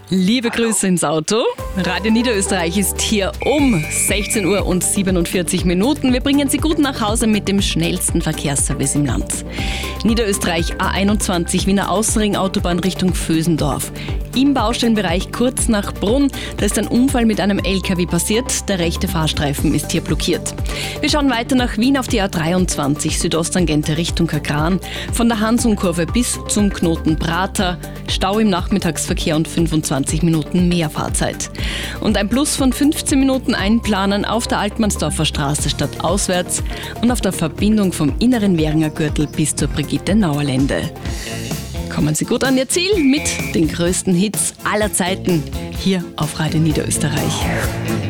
Liebe Grüße ins Auto. Radio Niederösterreich ist hier um 16 Uhr und 47 Minuten. Wir bringen Sie gut nach Hause mit dem schnellsten Verkehrsservice im Land. Niederösterreich A21 Wiener Außenring Autobahn Richtung Vösendorf. Im Baustellenbereich kurz nach Brunn, da ist ein Unfall mit einem LKW passiert. Der rechte Fahrstreifen ist hier blockiert. Wir schauen weiter nach Wien auf die A23 Südosttangente Richtung Kagran. Von der Hansumkurve bis zum Knoten Prater. Stau im Nachmittagsverkehr und 25 Minuten mehr Fahrzeit. Und ein Plus von 15 Minuten einplanen auf der Altmannsdorfer Straße stadtauswärts und auf der Verbindung vom inneren Währinger Gürtel bis zur Brigitte-Nauer-Lände. Kommen Sie gut an Ihr Ziel mit den größten Hits aller Zeiten hier auf Radio Niederösterreich.